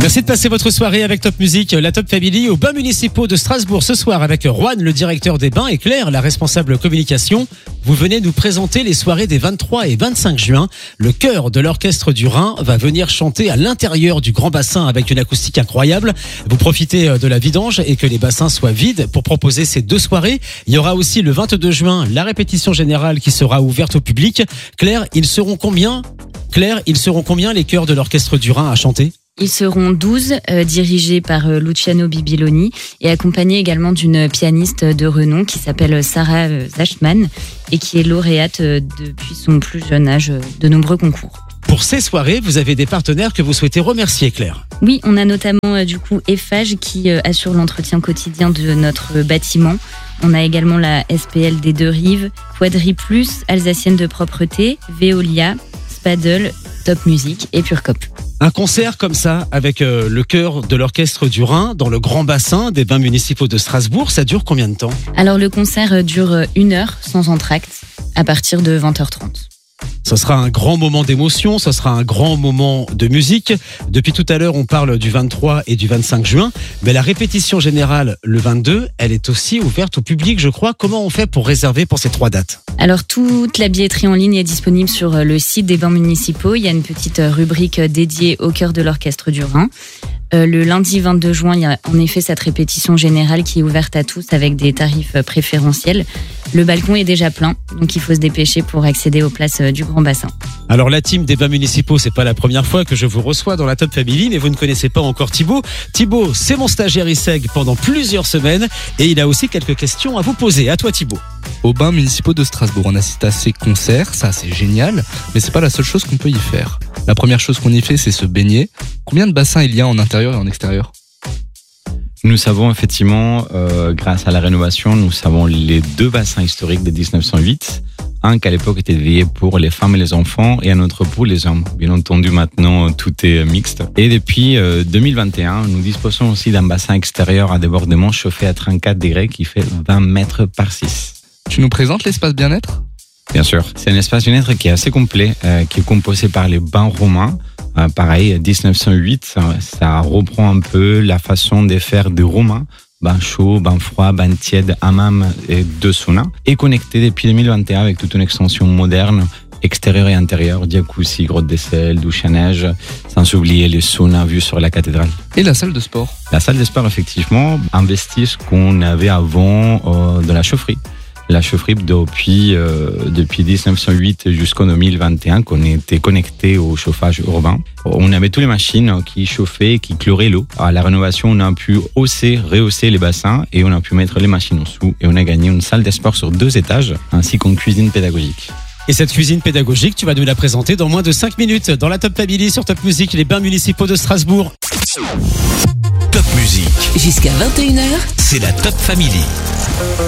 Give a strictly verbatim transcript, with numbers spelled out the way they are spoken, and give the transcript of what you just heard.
Merci de passer votre soirée avec Top Music, la Top Family aux bains municipaux de Strasbourg ce soir avec Juan, le directeur des bains, et Claire, la responsable communication. Vous venez nous présenter les soirées des vingt-trois et vingt-cinq juin. Le chœur de l'Orchestre du Rhin va venir chanter à l'intérieur du grand bassin avec une acoustique incroyable. Vous profitez de la vidange et que les bassins soient vides pour proposer ces deux soirées. Il y aura aussi le vingt-deux juin la répétition générale qui sera ouverte au public. Claire, ils seront combien Claire, ils seront combien les chœurs de l'Orchestre du Rhin à chanter ? Ils seront douze, euh, dirigés par euh, Luciano Bibiloni et accompagnés également d'une pianiste de renom qui s'appelle Sarah euh, Zachman et qui est lauréate euh, depuis son plus jeune âge euh, de nombreux concours. Pour ces soirées, vous avez des partenaires que vous souhaitez remercier, Claire. Oui, on a notamment euh, du coup Eiffage qui euh, assure l'entretien quotidien de notre bâtiment. On a également la S P L des Deux Rives, Quadri Plus, Alsacienne de propreté, Veolia, Spadle, Top Music et Purcop. Un concert comme ça, avec euh, le chœur de l'Orchestre du Rhin, dans le grand bassin des bains municipaux de Strasbourg, ça dure combien de temps ? Alors le concert dure une heure sans entracte, à partir de vingt heures trente. Ce sera un grand moment d'émotion, ce sera un grand moment de musique. Depuis tout à l'heure, on parle du vingt-trois et du vingt-cinq juin, mais la répétition générale, le vingt-deux, elle est aussi ouverte au public, je crois. Comment on fait pour réserver pour ces trois dates ? Alors toute la billetterie en ligne est disponible sur le site des bains municipaux. Il y a une petite rubrique dédiée au chœur de l'Orchestre du Rhin. Euh, le lundi vingt-deux juin, il y a en effet cette répétition générale qui est ouverte à tous avec des tarifs préférentiels. Le balcon est déjà plein, donc il faut se dépêcher pour accéder aux places du grand bassin. Alors la team des bains municipaux, c'est pas la première fois que je vous reçois dans la Top Family, mais vous ne connaissez pas encore Thibaut. Thibaut, c'est mon stagiaire I S E G pendant plusieurs semaines et il a aussi quelques questions à vous poser. À toi Thibaut. Aux bains municipaux de Strasbourg, on assiste à ces concerts, ça c'est génial, mais c'est pas la seule chose qu'on peut y faire. La première chose qu'on y fait, c'est se baigner. Combien de bassins il y a en intérieur et en extérieur ? Nous savons effectivement, euh, grâce à la rénovation, nous savons les deux bassins historiques de dix-neuf cent huit. Un qui à l'époque était dédié pour les femmes et les enfants et un autre pour les hommes. Bien entendu, maintenant, tout est mixte. Et depuis euh, deux mille vingt et un, nous disposons aussi d'un bassin extérieur à débordement chauffé à trente-quatre degrés qui fait vingt mètres par six. Tu nous présentes l'espace bien-être ? Bien sûr. C'est un espace bien-être qui est assez complet, euh, qui est composé par les bains romains. Euh, pareil, dix-neuf cent huit, ça, ça reprend un peu la façon de faire des Romains. Bain chaud, bain froid, bain tiède, hammam et deux saunas. Et connecté depuis deux mille vingt et un avec toute une extension moderne, extérieure et intérieure, jacuzzi, grotte de sel, douche à neige, sans oublier les saunas vus sur la cathédrale. Et la salle de sport ? La salle de sport, effectivement, un vestige qu'on avait avant euh, de la chaufferie. La chaufferie depuis, euh, depuis dix-neuf cent huit jusqu'en deux mille vingt et un, qu'on était connecté au chauffage urbain. On avait toutes les machines qui chauffaient, qui chloraient l'eau. À la rénovation, on a pu hausser, rehausser les bassins et on a pu mettre les machines en dessous. Et on a gagné une salle de sport sur deux étages, ainsi qu'une cuisine pédagogique. Et cette cuisine pédagogique, tu vas nous la présenter dans moins de cinq minutes dans la Top Family sur Top Music, les bains municipaux de Strasbourg. Top Music. Jusqu'à vingt et une heures, c'est la Top Family.